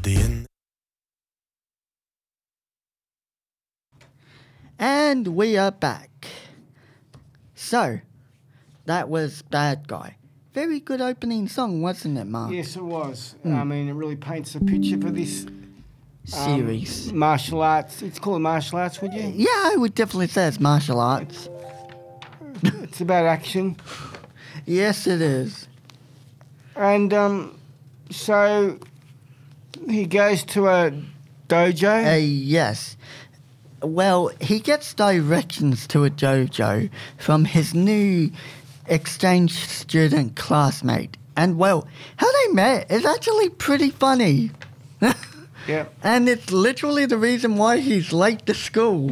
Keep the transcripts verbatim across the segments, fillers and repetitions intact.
the end. And we are back. So, that was Bad Guy. Very good opening song, wasn't it, Mark? Yes, it was. Mm. I mean, it really paints a picture for this Series. Um, martial arts. It's called martial arts, would you? Yeah, I would definitely say it's martial arts. It's about action. Yes, it is. And um, so he goes to a dojo. Uh, yes. Well, he gets directions to a dojo from his new exchange student classmate. And, well, how they met is actually pretty funny. Yeah. And it's literally the reason why he's late to school.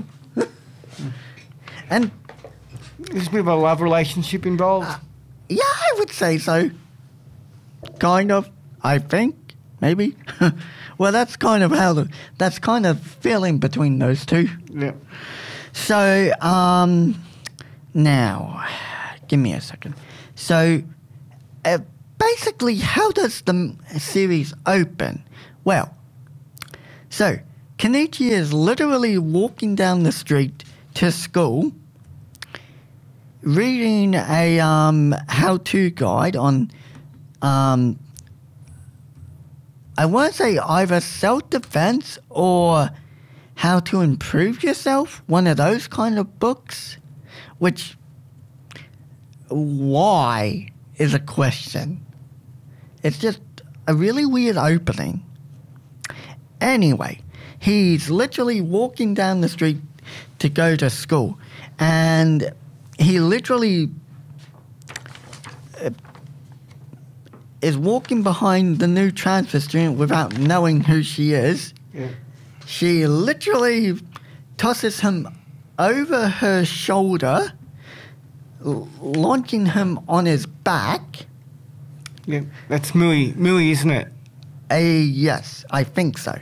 And There's a bit of a love relationship involved. Uh, yeah, I would say so. Kind of, I think, maybe. Well, that's kind of how the, that's kind of feeling between those two. Yeah. So, um, now, give me a second. So, uh, basically, how does the m- series open? Well, so, Kenichi is literally walking down the street to school, reading a um, how-to guide on, um, I want to say either self-defense or how to improve yourself, one of those kind of books, which, why is a question. It's just a really weird opening. Anyway, he's literally walking down the street to go to school, and he literally uh, is walking behind the new transfer student without knowing who she is. Yeah. She literally tosses him over her shoulder, l- launching him on his back. Yeah. That's Mui. Mui, isn't it? A yes, I think so.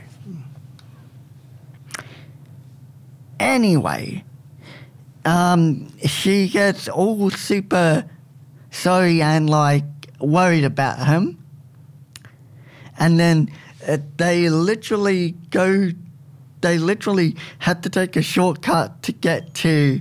Anyway, um, she gets all super sorry and like worried about him, and then uh, they literally go. They literally had to take a shortcut to get to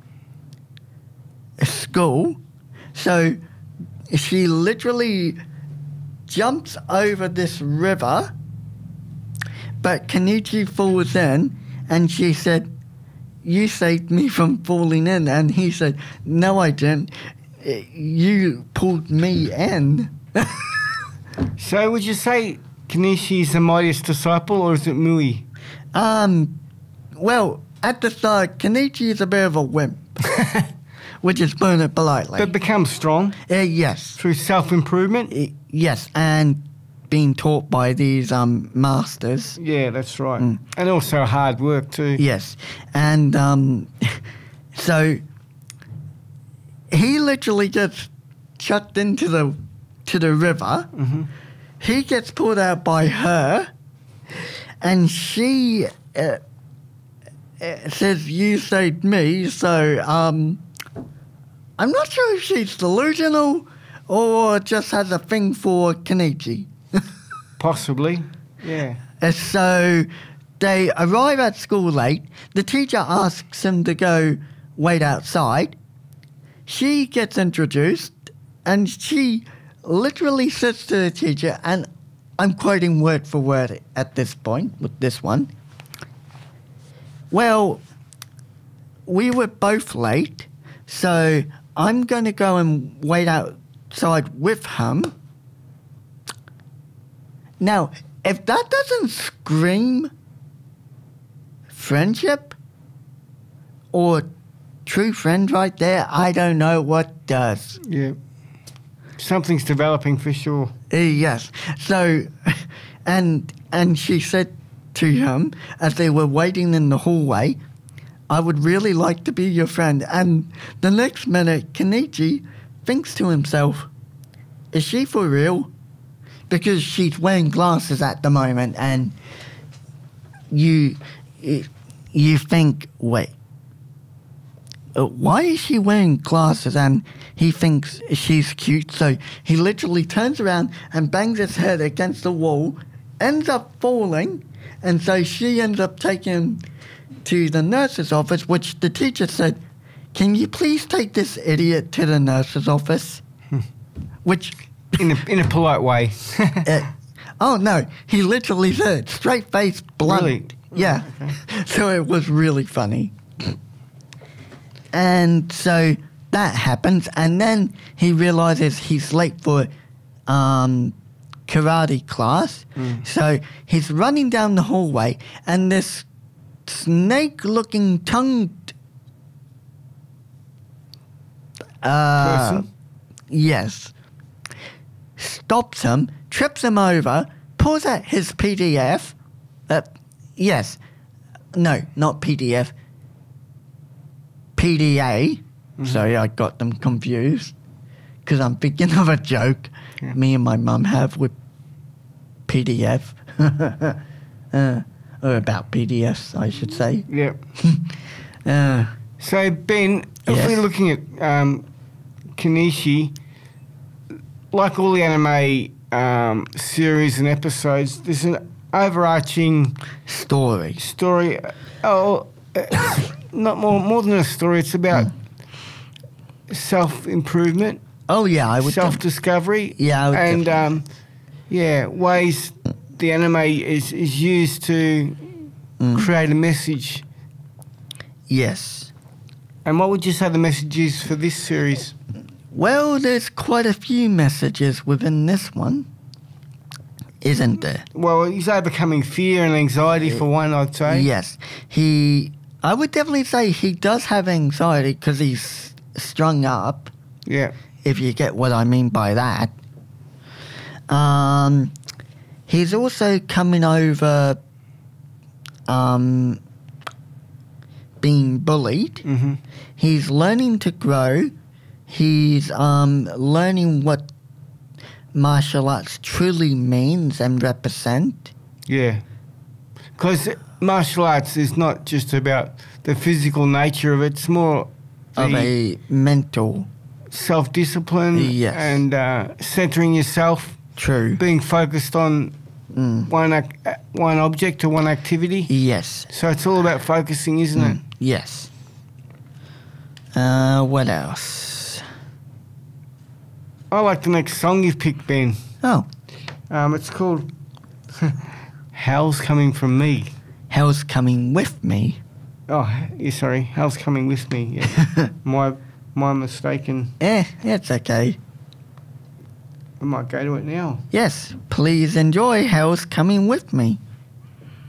school, so she literally jumps over this river, but Kenichi falls in, and she said, "You saved me from falling in," and he said, "No, I didn't. You pulled me in." So would you say Kenichi is the mightiest disciple, or is it Mui? Um, well, at the start, Kenichi is a bit of a wimp, which is putting it politely. But becomes strong Uh, yes. through self-improvement? Y- Yes, and being taught by these um, masters. Yeah, that's right. Mm. And also hard work too. Yes, and um, so he literally gets chucked into the to the river. Mm-hmm. He gets pulled out by her, and she uh, uh, says, "You saved me." So um, I'm not sure if she's delusional or just has a thing for Kenichi. Possibly. Yeah. Uh, So they arrive at school late. The teacher asks him to go wait outside. She gets introduced, and she literally says to the teacher, and I'm quoting word for word at this point with this one, "Well, we were both late, so I'm going to go and wait outside with him." Now, if that doesn't scream friendship or true friend right there, I don't know what does. Yeah. Something's developing for sure. Uh, yes. So, and and she said to him as they were waiting in the hallway, "I would really like to be your friend." And the next minute, Kenichi thinks to himself, "Is she for real?" Because she's wearing glasses at the moment, and you you think, wait, uh, why is she wearing glasses? And he thinks she's cute, so he literally turns around and bangs his head against the wall ends up falling, and so she ends up taking him to the nurse's office, which the teacher said, "Can you please take this idiot to the nurse's office?" Which... In a, in a polite way. uh, oh, no. He literally said, straight-faced, blunt. Really? Yeah. Oh, okay. So it was really funny. And so that happens, and then he realizes he's late for um, karate class. Mm. So he's running down the hallway, and this snake-looking tongued... Uh, Person? Yes. Stops him, trips him over, pulls out his P D F. Uh, yes. No, not P D F. P D A. Mm-hmm. Sorry, I got them confused. Because I'm thinking of a joke yeah. me and my mum have with P D F. uh, or about P D Fs, I should say. Yep. uh, so, Ben, if yes. we're looking at um, Kenichi, like all the anime um, series and episodes, there's an overarching story. Story. Oh, uh, not more more than a story. It's about mm. self improvement. Oh yeah, I would. Self discovery. Yeah, I would and um, yeah, ways the anime is is used to mm. create a message. Yes. And what would you say the message is for this series? Well, there's quite a few messages within this one, isn't there? Well, he's overcoming fear and anxiety for one, I'd say. Yes. He, I would definitely say he does have anxiety because he's strung up. Yeah. If you get what I mean by that. Um, he's also coming over um, being bullied. Mm-hmm. He's learning to grow. He's um, learning what martial arts truly means and represent. Yeah. Because martial arts is not just about the physical nature of it. It's more of a mental... self-discipline yes. and uh, centering yourself. True. Being focused on mm. one ac- one object or one activity. Yes. So it's all about focusing, isn't mm. it? Yes. Uh, what else? I like the next song you've picked, Ben. Oh. Um, it's called Hell's Coming From Me. Hell's Coming With Me. Oh, yeah, sorry. Hell's Coming With Me. Yeah. my my mistaken. Eh, it's okay. I might go to it now. Yes, please enjoy Hell's Coming With Me.